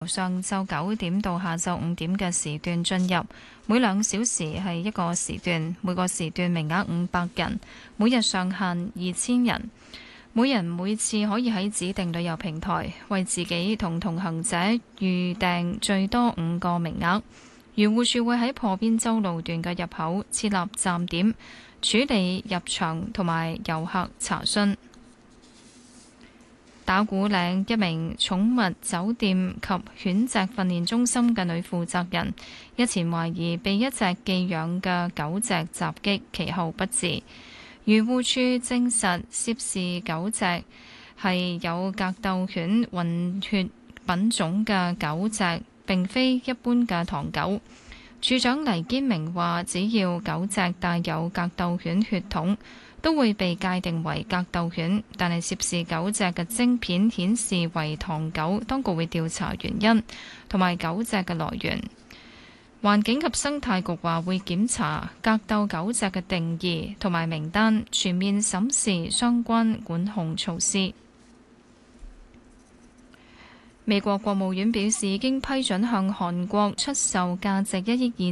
上晝9點到下晝5點嘅時段進入，每2小時係一個時段，每個時段名額500人，每日上限2000人。每人每次可以喺指定旅遊平台為自己同同行者預訂最多5個名額。漁護署會喺破邊洲路段嘅入口設立站點，處理入場同埋遊客查詢。打鼓嶺一名寵物酒店及犬隻訓練中心嘅女負責人，日前懷疑被一隻寄養嘅狗隻襲擊，其後不治。漁護署證實涉事狗隻係有格鬥犬混血品種嘅狗隻，並非一般嘅唐狗。署長黎堅明話，只要狗隻帶有格鬥犬血統，都會被界定為格鬥犬，但係涉事狗隻嘅晶片顯示為唐狗，當局會調查原因同埋狗隻嘅來源。環境及生態局話會檢查格鬥狗隻嘅定義同埋名單，全面審視相關管控措施。美國國務院表示，已經批准向韓國出售價值1億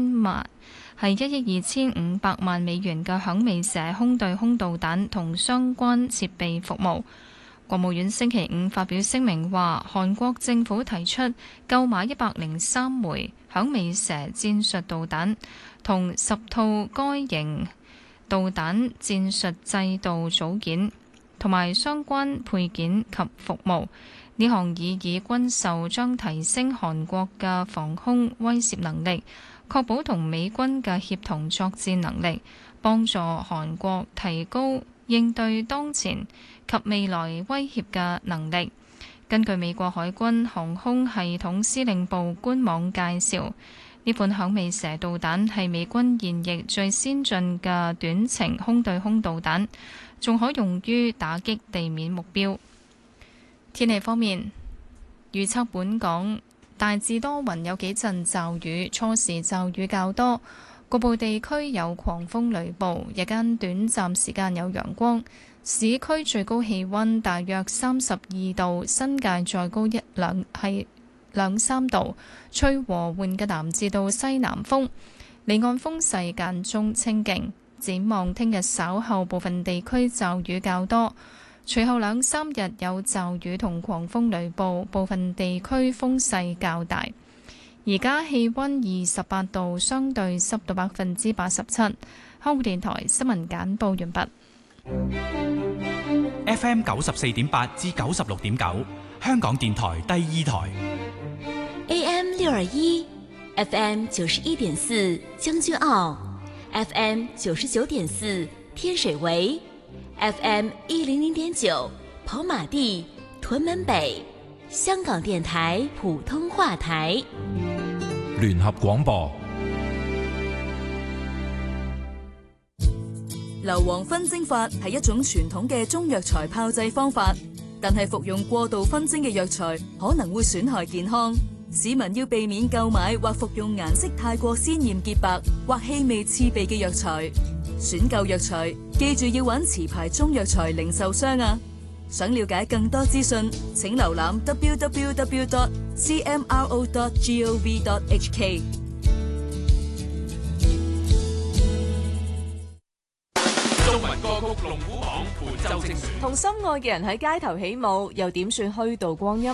2500萬美元嘅響尾蛇空對空導彈同相關設備服務。國務院星期五發表聲明話，韓國政府提出購買103枚響尾蛇戰術導彈同10套該型導彈戰術制導組件同埋相關配件及服務。呢項擬議軍售將提升韓國嘅防空威懾能力，確保同美軍嘅協同作戰能力，幫助韓國提高應對當前及未來威脅嘅能力。根據美國海軍航空系統司令部官網介紹，呢款響尾蛇導彈係美軍現役最先進嘅短程空對空導彈，仲可用於打擊地面目標。天氣方面，預測本港大致多雲，有幾陣驟雨，初時驟雨較多，局部地區有狂風雷暴，日間短暫時間有陽光。市區最高氣溫大約32度，新界再高兩三度，吹和緩嘅南至到西南風，離岸風勢間中清勁。展望聽日稍後部分地區驟雨較多，隨後2、3日有驟雨同狂風雷暴，部分地區風勢較大。而家氣溫28度，相對濕度87%。香港電台新聞簡報完畢。 FM 94.8至96.9，香港電台第2台。 AM 621 FM 91.4將軍澳 FM 99.4天水圍 FM 100.9跑馬地屯門北，香港電台普通話台。 聯合廣播。 硫磺熏蒸法係一種傳統嘅中藥材炮製方法，但係服用過度熏蒸嘅藥材可能會損害健康。市民要避免購買或服用顏色太過鮮豔潔白或氣味刺鼻嘅藥材。選購藥材記住要揾持牌中藥材零售商啊！想了解更多資訊，請瀏覽 www.cmro.gov.hk。 中文歌曲龍虎榜本周精選， 同心愛嘅人喺街頭起舞，又點算虛度光陰？